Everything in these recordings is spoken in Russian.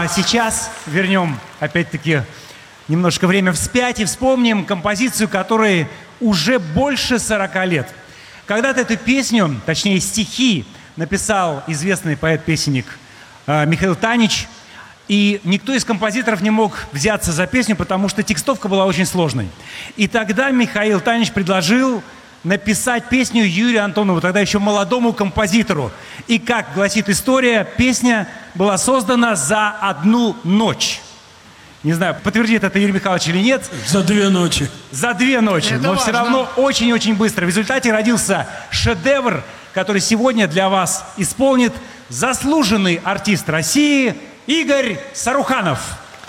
сейчас вернем, опять-таки, немножко время вспять и вспомним композицию, которой уже больше 40 лет. Когда-то эту песню, точнее стихи, написал известный поэт-песенник Михаил Танич. И никто из композиторов не мог взяться за песню, потому что текстовка была очень сложной. И тогда Михаил Танич предложил написать песню Юрию Антонову, тогда еще молодому композитору. И, как гласит история, песня была создана за одну ночь. Не знаю, подтвердит это Юрий Михайлович или нет. За 2 ночи. За 2 ночи, это но важно. все равно очень-очень быстро. В результате родился шедевр, который сегодня для вас исполнит заслуженный артист России Игорь Саруханов.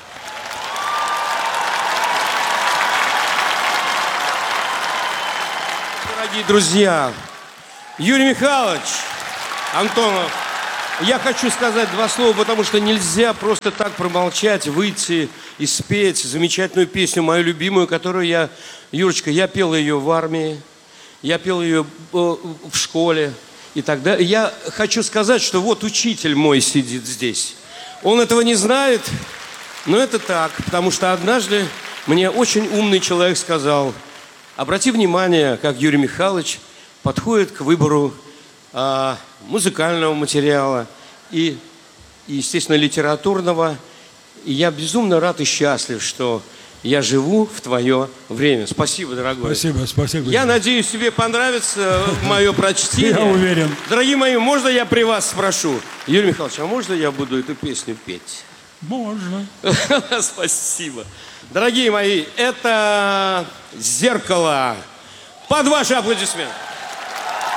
Дорогие друзья, Юрий Михайлович Антонов, я хочу сказать 2 слова, потому что нельзя просто так промолчать, выйти и спеть замечательную песню, мою любимую, которую я, Юрочка, я пел ее в армии, я пел ее в школе и так далее. Я хочу сказать, что вот учитель мой сидит здесь. Он этого не знает, но это так, потому что однажды мне очень умный человек сказал: обрати внимание, как Юрий Михайлович подходит к выбору музыкального материала и, естественно, литературного. И я безумно рад и счастлив, что я живу в твое время. Спасибо, дорогой. Спасибо, спасибо. Я надеюсь, тебе понравится мое прочтение. Я уверен. Дорогие мои, можно я при вас спрошу? Юрий Михайлович, а можно я буду эту песню петь? Можно. Спасибо. Дорогие мои, это «Зеркало». Под ваши аплодисменты.